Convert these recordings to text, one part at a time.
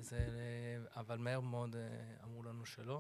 אבל מהר מאוד אמרו לנו שלא.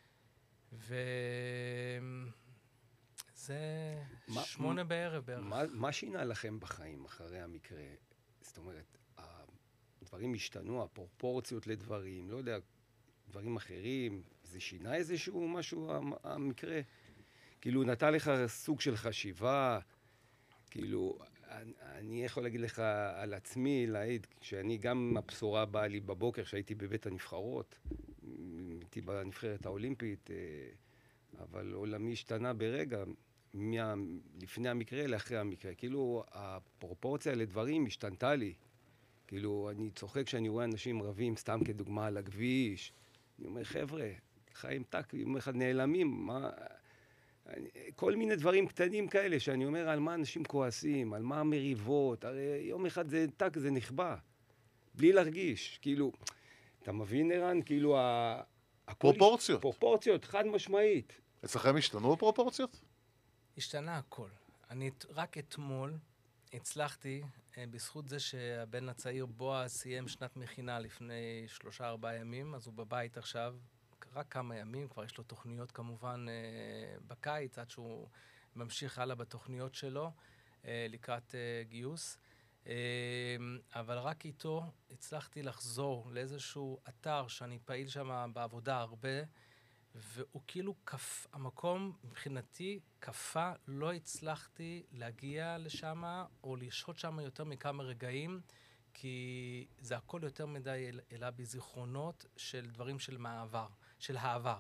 וזה 8 בערב בערך. מה שינה לכם בחיים אחרי המקרה? זאת אומרת, הדברים השתנו, הפרופורציות לדברים, לא יודע, דברים אחרים, זה שינה איזשהו משהו, המקרה? כאילו, נתן לך סוג של חשיבה, כאילו, אני יכול להגיד לך על עצמי, להעיד, כשאני גם הבשורה באה לי בבוקר, שהייתי בבית הנבחרות, הייתי בנבחרת האולימפית, אבל עולמי השתנה ברגע, לפני המקרה לאחרי המקרה. כאילו, הפרופורציה לדברים השתנתה לי. כאילו, אני צוחק כשאני רואה אנשים רבים, סתם כדוגמה על הכביש. אני אומר, חבר'ה, חיים טק, יום אחד נעלמים, מה... כל מיני דברים קטנים כאלה, שאני אומר על מה אנשים כועסים, על מה המריבות, הרי יום אחד זה טק, זה נכבה. בלי להרגיש, כאילו, אתה מבין, ערן? כאילו, פרופורציות. פרופורציות, חד משמעית. אצלכם השתנו הפרופורציות? השתנה הכל. אני רק אתמול הצלחתי, בזכות זה שהבן הצעיר בועז סיים שנת מכינה לפני 3-4 ימים, אז הוא בבית עכשיו, רק כמה ימים, כבר יש לו תוכניות כמובן בקיץ, עד שהוא ממשיך הלאה בתוכניות שלו, לקראת גיוס. אבל רק איתו הצלחתי לחזור לאיזשהו אתר שאני פעיל שם בעבודה הרבה, והוא כאילו המקום מבחינתי קפה, לא הצלחתי להגיע לשם או לשהות שם יותר מכמה רגעים, כי זה הכל יותר מדי אלא בזיכרונות של דברים של העבר.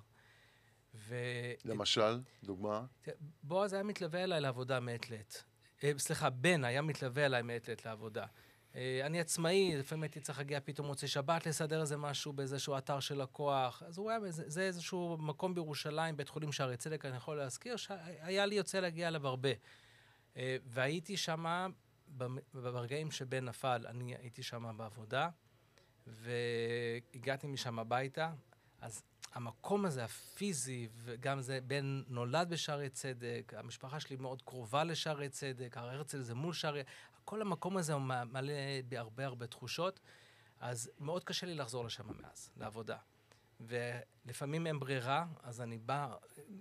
למשל, דוגמה? בועז היה מתלווה אליי לעבודה מעת לעת. בן היה מתלווה אליי מעת לעת לעבודה. אני עצמאי, לפעמים הייתי צריך להגיע פתאום מוצאי שבת, לסדר איזה משהו באיזשהו אתר של לקוח. אז הוא היה, זה איזשהו מקום בירושלים, בית חולים שערי צדק, אני יכול להזכיר, שהיה לי יוצא להגיע אליו הרבה. והייתי שמה, ברגעים שבן נפל, אני הייתי שמה בעבודה, והגעתי משם הביתה, אז המקום הזה, הפיזי, וגם זה, בן נולד בשערי צדק, המשפחה שלי מאוד קרובה לשערי צדק, הר הרצל זה מול שערי, כל המקום הזה הוא מלא בהרבה תחושות, אז מאוד קשה לי לחזור לשם מאז, לעבודה. ולפעמים אין ברירה, אז אני בא,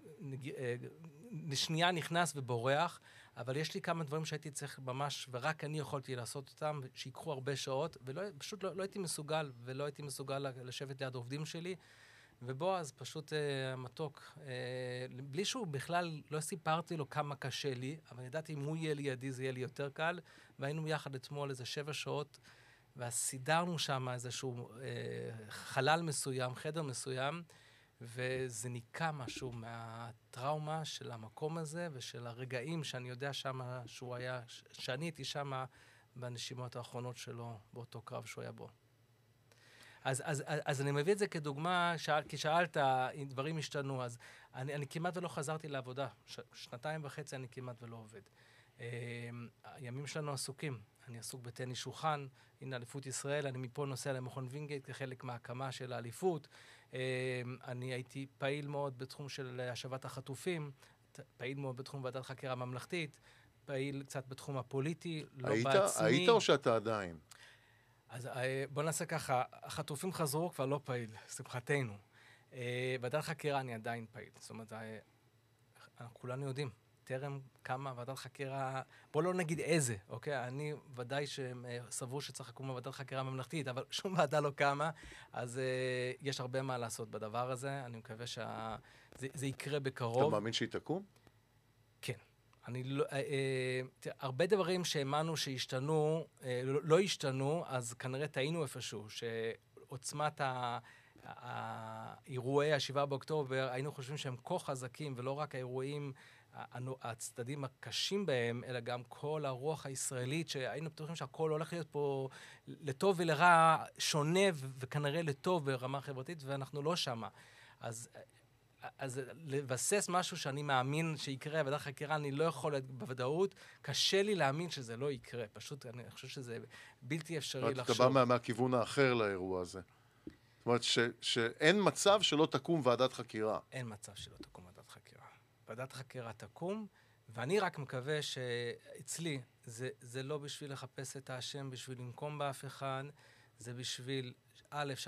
לשנייה נכנס ובורח, אבל יש לי כמה דברים שהייתי צריך ממש, ורק אני יכולתי לעשות אותם, שיקחו הרבה שעות, ופשוט לא הייתי מסוגל, ולא הייתי מסוגל לשבת ליד העובדים שלי, ובועז פשוט מתוק, בלי שהוא בכלל, לא סיפרתי לו כמה קשה לי, אבל ידעתי אם הוא יהיה לידי זה יהיה לי יותר קל, והיינו יחד אתמול איזה 7 שעות, וסידרנו שם איזשהו חלל מסוים, חדר מסוים, וזה ניקה משהו מהטראומה של המקום הזה, ושל הרגעים שאני יודע שם שהוא היה, שאני הייתי שם בנשימות האחרונות שלו, באותו קרב שהוא היה בו. אז אני מביא את זה כדוגמה, כי שאלת, אם דברים השתנו, אז אני כמעט ולא חזרתי לעבודה. 2.5 אני כמעט ולא עובד. הימים שלנו עסוקים. אני עסוק בטניס שולחן, הנה אליפות ישראל, אני מפה נוסע למכון וינגייט כחלק מההקמה של האליפות. אני הייתי פעיל מאוד בתחום של השבת החטופים, פעיל מאוד בתחום ועדת חקירה ממלכתית, פעיל קצת בתחום הפוליטי, לא בעצמי. היית או שאתה עדיין? אז בוא נעשה ככה, החטופים חזרו כבר לא פעיל, שמחתנו. ועדת חקירה אני עדיין פעיל, זאת אומרת, כולנו יודעים, טרם קמה ועדת חקירה, בוא לא נגיד איזה, אוקיי? אני ודאי שסבור שצריך לקום ועדת חקירה ממלכתית, אבל שום ועדה לא קמה, אז יש הרבה מה לעשות בדבר הזה, אני מקווה שזה יקרה בקרוב. אתה מאמין שהיא תקום? כן. הרבה דברים שהאמנו שהשתנו, לא השתנו, אז כנראה טעינו איפשהו, שעוצמת האירועי ה7 באוקטובר, היינו חושבים שהם כה חזקים, ולא רק האירועים, הצדדים הקשים בהם, אלא גם כל הרוח הישראלית, שהיינו בטוחים שהכל הולך להיות פה לטוב ולרע, שונה וכנראה לטוב ברמה חברתית, ואנחנו לא שמה. אז לבסס משהו שאני מאמין שיקרה, ועדת חקירה אני לא יכול בוודאות, קשה לי להאמין שזה לא יקרה. פשוט אני חושב שזה בלתי אפשרי לחשוב. אתה בא מהכיוון האחר לאירוע הזה. זאת אומרת שאין מצב שלא תקום ועדת חקירה. אין מצב שלא תקום ועדת חקירה. ועדת חקירה תקום, ואני רק מקווה שאצלי זה לא בשביל לחפש את האשם, בשביל לנקום באף אחד, זה בשביל, א',